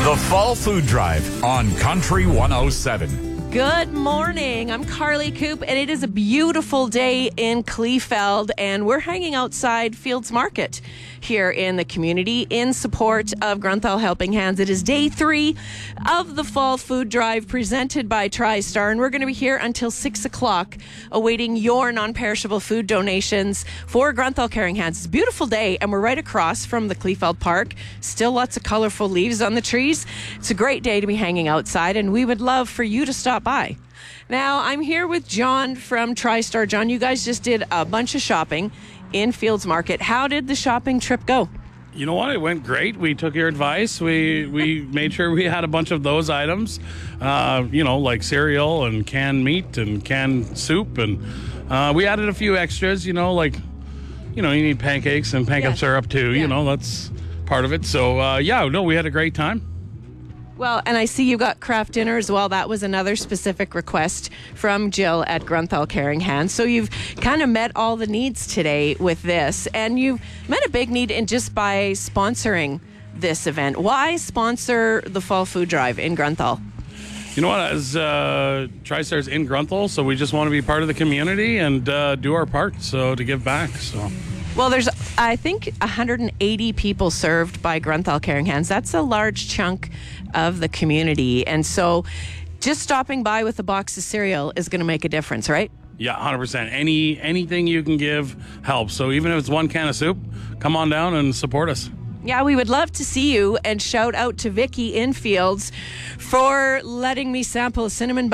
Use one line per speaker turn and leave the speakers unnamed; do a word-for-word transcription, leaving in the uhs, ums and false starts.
The Fall Food Drive on Country one oh seven.
Good morning. I'm Carly Coop, and it is a beautiful day in Kleefeld, and we're hanging outside Fields Market here in the community in support of Grunthal Helping Hands. It is day three of the Fall Food Drive presented by TriStar, and we're going to be here until six o'clock awaiting your non-perishable food donations for Grunthal Caring Hands. It's a beautiful day, and we're right across from the Kleefeld Park. Still lots of colorful leaves on the trees. It's a great day to be hanging outside, and we would love for you to stop by. Now, I'm here with John from TriStar. John, you guys just did a bunch of shopping in Fields Market. How did the shopping trip go?
You know what? It went great. We took your advice. We we made sure we had a bunch of those items, uh, you know, like cereal and canned meat and canned soup. And uh, we added a few extras, you know, like, you know, you need pancakes and pancake
Yeah.
syrup too.
Yeah.
You know, that's part of it. So, uh, yeah, no, we had a great time.
Well, and I see you got craft dinner as well. That was another specific request from Jill at Grunthal Caring Hands. So you've kind of met all the needs today with this. And you've met a big need in just by sponsoring this event. Why sponsor the Fall Food Drive in Grunthal?
You know what? As uh, TriStar's in Grunthal, so we just want to be part of the community and uh, do our part, so to give back. So.
Well, there's, I think, one hundred eighty people served by Grunthal Caring Hands. That's a large chunk of the community. And so just stopping by with a box of cereal is going to make a difference, right?
Yeah, one hundred percent. Any Anything you can give helps. So even if it's one can of soup, come on down and support us.
Yeah, we would love to see you, and shout out to Vicky in Fields for letting me sample a cinnamon